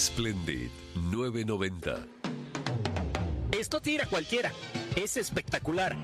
Splendid 990. Esto tira cualquiera. Es espectacular.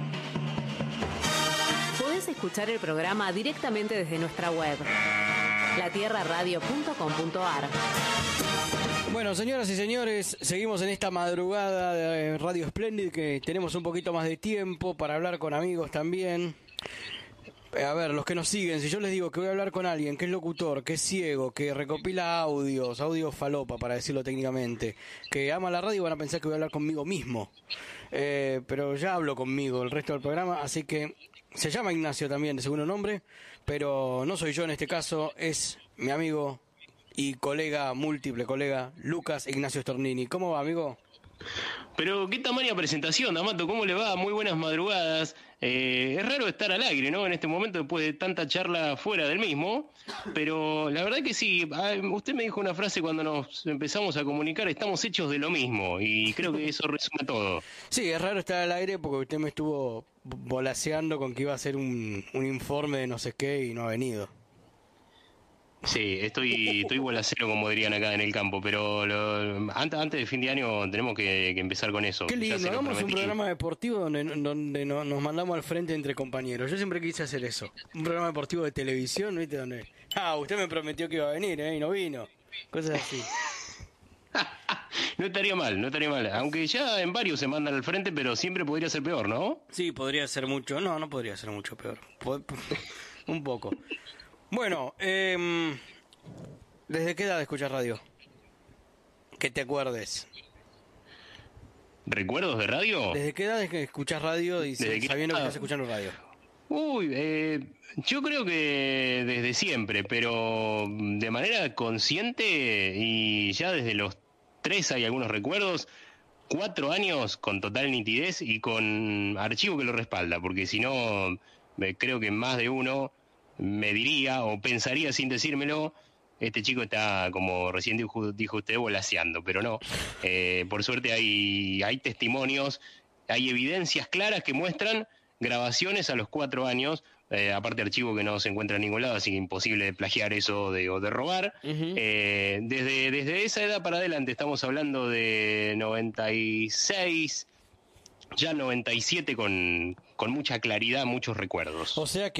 Podés escuchar el programa directamente desde nuestra web, latierraradio.com.ar. Bueno, señoras y señores, seguimos en esta madrugada de Radio Splendid, que tenemos un poquito más de tiempo para hablar con amigos también. A ver, los que nos siguen, si yo les digo que voy a hablar con alguien que es locutor, que es ciego, que recopila audios falopa, para decirlo técnicamente, que ama la radio, van a pensar que voy a hablar conmigo mismo. Pero ya hablo conmigo el resto del programa, así que se llama Ignacio también, de segundo nombre, pero no soy yo en este caso, es mi amigo y múltiple colega, Lucas Ignacio Stornini. ¿Cómo va, amigo? Pero qué tamaña presentación, D'Amato, ¿cómo le va? Muy buenas madrugadas. Es raro estar al aire, ¿no? En este momento, después de tanta charla fuera del mismo, pero la verdad que sí. Usted me dijo una frase cuando nos empezamos a comunicar: estamos hechos de lo mismo, y creo que eso resume todo. Sí, es raro estar al aire porque usted me estuvo volaseando con que iba a hacer un informe de no sé qué y no ha venido. Sí, estoy bolacero, como dirían acá en el campo, pero antes de fin de año tenemos que empezar con eso. Qué lindo, hagamos un programa deportivo donde nos mandamos al frente entre compañeros. Yo siempre quise hacer eso, un programa deportivo de televisión, ¿viste? Donde, usted me prometió que iba a venir, y no vino, cosas así. No estaría mal, aunque ya en varios se mandan al frente, pero siempre podría ser peor, ¿no? Sí, podría ser mucho, no podría ser mucho peor, un poco. Bueno, ¿desde qué edad escuchas radio? Que te acuerdes. ¿Recuerdos de radio? ¿Desde qué edad es que escuchas radio y sabiendo que estás escuchando radio? Yo creo que desde siempre, pero de manera consciente, y ya desde los 3 hay algunos recuerdos, 4 años con total nitidez y con archivo que lo respalda, porque si no, creo que más de uno me diría o pensaría sin decírmelo: este chico está, como recién dijo usted, volaseando, pero no. Por suerte hay testimonios, hay evidencias claras que muestran grabaciones a los 4 años, aparte archivo que no se encuentra en ningún lado, así que imposible de plagiar eso o de robar. Uh-huh. Desde esa edad para adelante, estamos hablando de 96, ya 97, con mucha claridad, muchos recuerdos. O sea que